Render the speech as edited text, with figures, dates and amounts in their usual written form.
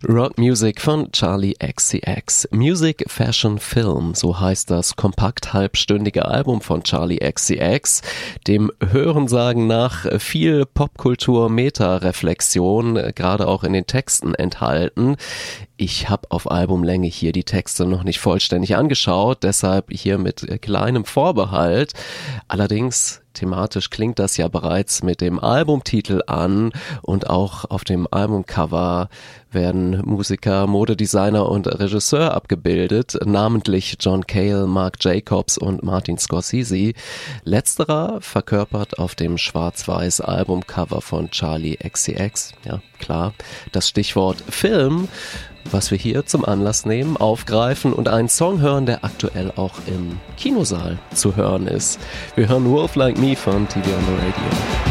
Rock Music von Charli XCX. Music, Fashion, Film, so heißt das kompakt halbstündige Album von Charli XCX, dem Hörensagen nach viel Popkultur, Meta-Reflexion, gerade auch in den Texten enthalten. Ich habe auf Albumlänge hier die Texte noch nicht vollständig angeschaut, deshalb hier mit kleinem Vorbehalt. Allerdings thematisch klingt das ja bereits mit dem Albumtitel an und auch auf dem Albumcover werden Musiker, Modedesigner und Regisseur abgebildet, namentlich John Cale, Marc Jacobs und Martin Scorsese. Letzterer verkörpert auf dem schwarz-weiß Albumcover von Charli XCX, ja klar, das Stichwort Film, was wir hier zum Anlass nehmen, aufgreifen und einen Song hören, der aktuell auch im Kinosaal zu hören ist. Wir hören Wolf Like Me von TV on the Radio.